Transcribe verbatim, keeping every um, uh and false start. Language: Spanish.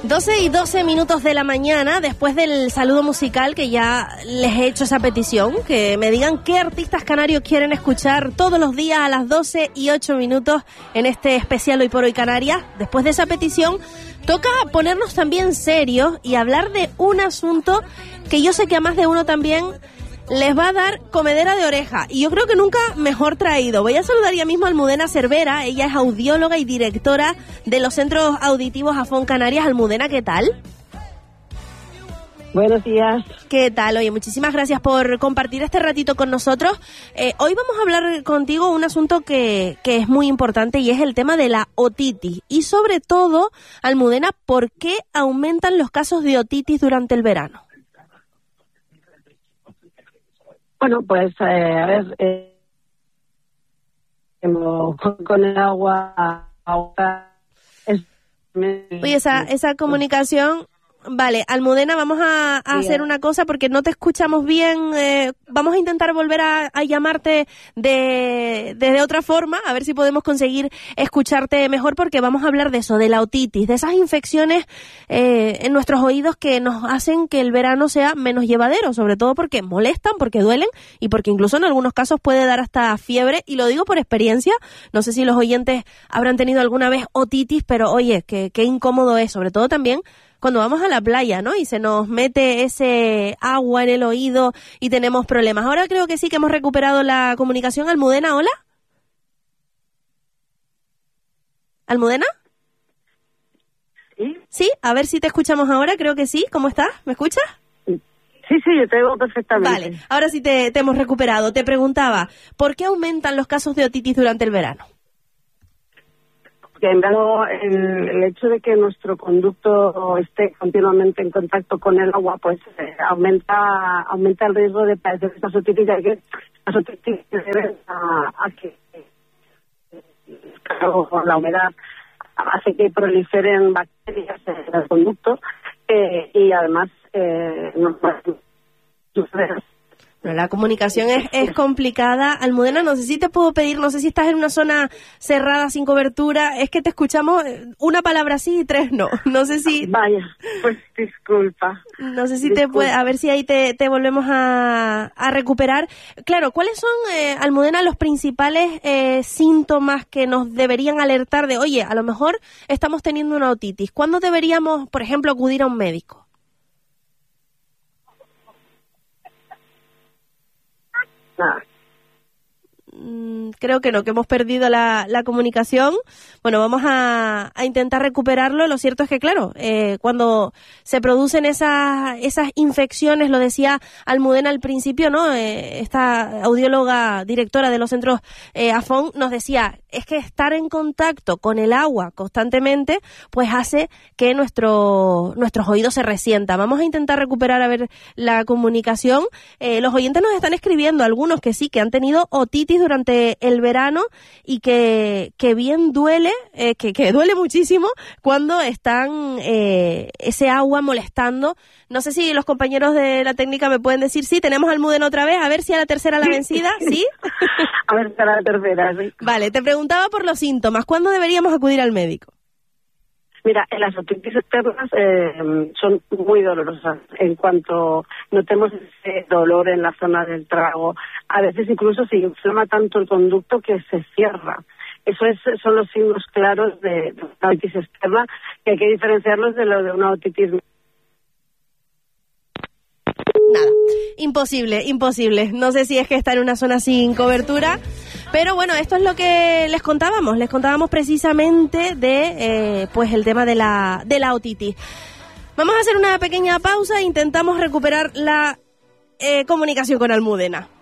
doce y doce minutos de la mañana, después del saludo musical que ya les he hecho esa petición, que me digan qué artistas canarios quieren escuchar todos los días a las doce y ocho minutos en este especial Hoy por Hoy Canarias. Después de esa petición, toca ponernos también serios y hablar de un asunto que yo sé que a más de uno también les va a dar comedera de oreja, y yo creo que nunca mejor traído. Voy a saludar ya mismo a Almudena Cervera. Ella es audióloga y directora de los Centros Auditivos Afón Canarias. Almudena, ¿qué tal? Buenos días. ¿Qué tal? Oye, muchísimas gracias por compartir este ratito con nosotros. Eh, hoy vamos a hablar contigo un asunto que, que es muy importante, y es el tema de la otitis. Y sobre todo, Almudena, ¿por qué aumentan los casos de otitis durante el verano? Bueno, pues, eh, a ver, eh, con el agua, agua es... Oye, esa, esa comunicación... Vale, Almudena, vamos a, a sí, hacer una cosa porque no te escuchamos bien. Eh, vamos a intentar volver a, a llamarte de, de, de otra forma, a ver si podemos conseguir escucharte mejor, porque vamos a hablar de eso, de la otitis, de esas infecciones eh, en nuestros oídos que nos hacen que el verano sea menos llevadero, sobre todo porque molestan, porque duelen y porque incluso en algunos casos puede dar hasta fiebre. Y lo digo por experiencia, no sé si los oyentes habrán tenido alguna vez otitis, pero oye, qué, qué incómodo es, sobre todo también cuando vamos a la playa, ¿no? Y se nos mete ese agua en el oído y tenemos problemas. Ahora creo que sí que hemos recuperado la comunicación. Almudena, ¿hola? ¿Almudena? ¿Sí? Sí, a ver si te escuchamos ahora, creo que sí. ¿Cómo estás? ¿Me escuchas? Sí, sí, yo te oigo perfectamente. Vale, ahora sí te, te hemos recuperado. Te preguntaba, ¿por qué aumentan los casos de otitis durante el verano? Que en verano el, el hecho de que nuestro conducto esté continuamente en contacto con el agua, pues eh, aumenta aumenta el riesgo de padecer estas otitis, ya que las otitis se deben a, a que claro, la humedad hace que proliferen bacterias en el conducto eh, y además eh, no suceder. Bueno, la comunicación es, es complicada. Almudena, no sé si te puedo pedir, no sé si estás en una zona cerrada, sin cobertura, es que te escuchamos una palabra sí y tres no. No sé si... Vaya, pues disculpa. No sé si disculpa. te puede, a ver si ahí te, te volvemos a, a recuperar. Claro, ¿cuáles son, eh, Almudena, los principales eh, síntomas que nos deberían alertar de, oye, a lo mejor estamos teniendo una otitis? ¿Cuándo deberíamos, por ejemplo, acudir a un médico? Nada. Creo que no, que hemos perdido la, la comunicación. Bueno, vamos a, a intentar recuperarlo. Lo cierto es que, claro, eh, cuando se producen esas esas infecciones, lo decía Almudena al principio, ¿no? Eh, esta audióloga directora de los centros eh, Afón nos decía, es que estar en contacto con el agua constantemente, pues hace que nuestro, nuestros oídos se resientan. Vamos a intentar recuperar, a ver, la comunicación. Eh, los oyentes nos están escribiendo, algunos que sí, que han tenido otitis durante el verano y que, que bien duele, eh, que, que duele muchísimo cuando están eh, ese agua molestando. No sé si los compañeros de la técnica me pueden decir, sí, tenemos a Almudena otra vez, a ver si a la tercera la vencida, ¿sí? A ver si a la tercera, sí. Vale, te preguntaba por los síntomas, ¿cuándo deberíamos acudir al médico? Mira, las otitis externas eh, son muy dolorosas. En cuanto notemos ese dolor en la zona del trago, a veces incluso se inflama tanto el conducto que se cierra. Eso es, son los signos claros de, de una otitis externa, que hay que diferenciarlos de lo de una otitis. Nada, imposible, imposible. No sé si es que está en una zona sin cobertura, pero bueno, esto es lo que les contábamos. Les contábamos precisamente de, eh, pues el tema de la, de la otitis. Vamos a hacer una pequeña pausa e intentamos recuperar la eh, comunicación con Almudena.